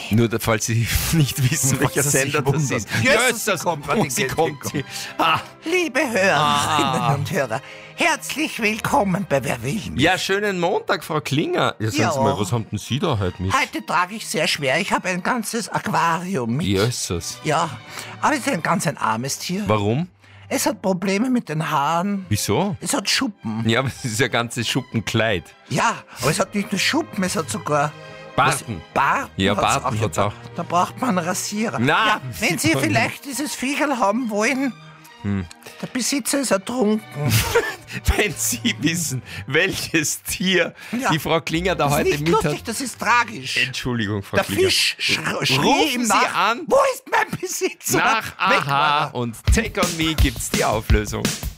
Nur, falls Sie nicht wissen, welcher Sender das ist. Jesus, sie kommt. Liebe Hörerinnen und Hörer, herzlich willkommen bei Wer will mich? Ja, schönen Montag, Frau Klinger. Ja, sagen Sie mal, was haben denn Sie da heute mit? Heute trage ich sehr schwer. Ich habe ein ganzes Aquarium mit. Jesus. Ja, aber es ist ein ganz armes Tier. Warum? Es hat Probleme mit den Haaren. Wieso? Es hat Schuppen. Ja, aber es ist ja ein ganzes Schuppenkleid. Ja, aber es hat nicht nur Schuppen, es hat sogar... Barten. Barten? Ja, Barten hat's auch. Da braucht man einen Rasierer. Na, ja, wenn Sie vielleicht dieses Viecherl haben wollen, der Besitzer ist ertrunken. Wenn Sie wissen, welches Tier Ja. die Frau Klinger da Das ist heute nicht mit lustig, hat. das ist tragisch. Entschuldigung, Frau Der Klinger. Fisch schrie Rufen ihm Sie nach. an. Wo ist mein Besitzer? Nach Weg war Aha er. und Take on Me gibt's die Auflösung.